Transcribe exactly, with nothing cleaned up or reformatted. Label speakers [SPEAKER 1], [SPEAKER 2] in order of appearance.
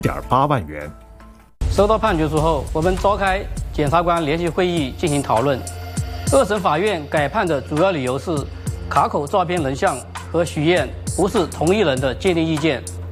[SPEAKER 1] 点八万元。
[SPEAKER 2] 收到判决书后，我们召开检察官联席会议进行讨论。二审法院改判的主要理由是，卡口照片人像和许燕不是同一人的鉴定意见